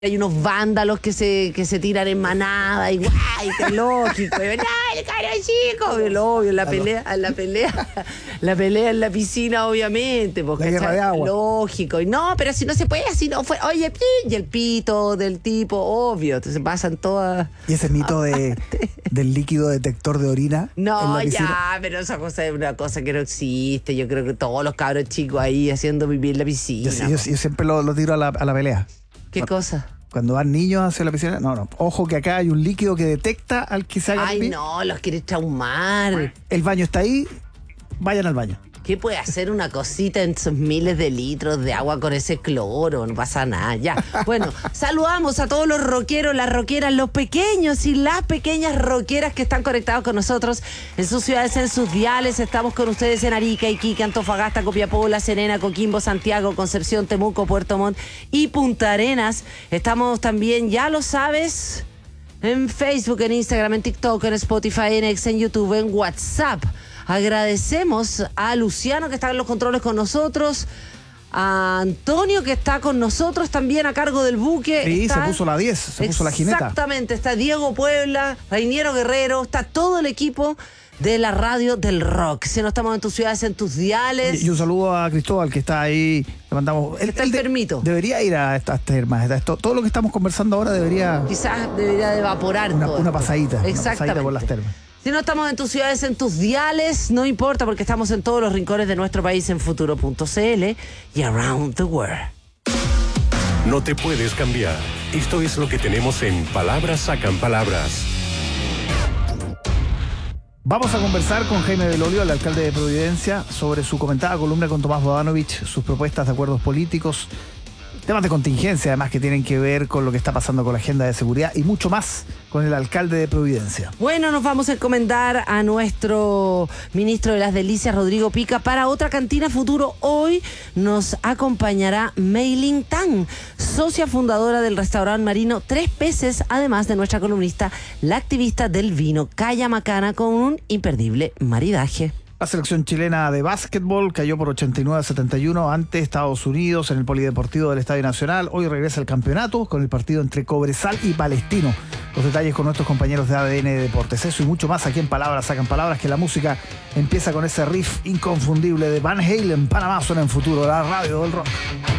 Hay unos vándalos que se tiran en manada y guay, qué lógico. Y ven, ¡ay, el caro chico! El obvio, la pelea en la piscina, obviamente. Porque la guerra de agua. Lógico. Y no, pero si no se puede, así no fue. Oye, y el pito del tipo, obvio. Entonces pasan todas. Y ese mito del líquido detector de orina. No, ya, pero esa cosa es una cosa que no existe. Yo creo que todos los cabros chicos ahí haciendo pipí en la piscina. Yo siempre lo tiro a la pelea. ¿Qué cosa? Cuando van niños hacia la piscina, no, ojo que acá hay un líquido que detecta al que se haga Ay, pipí. no, los quieres traumar. El baño está ahí, vayan al baño. ¿Qué puede hacer una cosita en esos miles de litros de agua con ese cloro? No pasa nada, ya. Bueno, saludamos a todos los rockeros, las rockeras, los pequeños y las pequeñas rockeras que están conectados con nosotros en sus ciudades, en sus diales. Estamos con ustedes en Arica, Iquique, Antofagasta, Copiapó, La Serena, Coquimbo, Santiago, Concepción, Temuco, Puerto Montt y Punta Arenas. Estamos también, ya lo sabes, en Facebook, en Instagram, en TikTok, en Spotify, en X, en YouTube, en WhatsApp. Agradecemos a Luciano que está en los controles con nosotros, a Antonio que está con nosotros también a cargo del buque. Sí, se puso la 10, se puso la jineta. Exactamente, está Diego Puebla, Reiniero Guerrero, está todo el equipo de la radio del rock. Si no estamos en tus ciudades, en tus diales. Y un saludo a Cristóbal que está ahí. Le mandamos. Está enfermito. Debería ir a estas termas. Todo lo que estamos conversando ahora debería. Quizás debería de evaporar todo. Una pasadita. Exactamente. Una pasadita por las termas. Si no estamos en tus ciudades, en tus diales, no importa porque estamos en todos los rincones de nuestro país en futuro.cl y around the world. No te puedes cambiar. Esto es lo que tenemos en Palabras Sacan Palabras. Vamos a conversar con Jaime Belolio, el alcalde de Providencia, sobre su comentada columna con Tomás Bodanovich, sus propuestas de acuerdos políticos, temas de contingencia además que tienen que ver con lo que está pasando con la agenda de seguridad y mucho más con el alcalde de Providencia. Bueno, nos vamos a encomendar a nuestro ministro de las Delicias, Rodrigo Pica, para otra cantina futuro. Hoy nos acompañará Mei-Ling Tan, socia fundadora del restaurante marino Tres Peces, además de nuestra columnista, la activista del vino, Calla Macana, con un imperdible maridaje. La selección chilena de básquetbol cayó por 89-71 ante Estados Unidos en el Polideportivo del Estadio Nacional. Hoy regresa el campeonato con el partido entre Cobresal y Palestino. Los detalles con nuestros compañeros de ADN Deportes. Eso y mucho más aquí en Palabras Sacan Palabras, que la música empieza con ese riff inconfundible de Van Halen. Panamá suena en futuro, la radio del rock.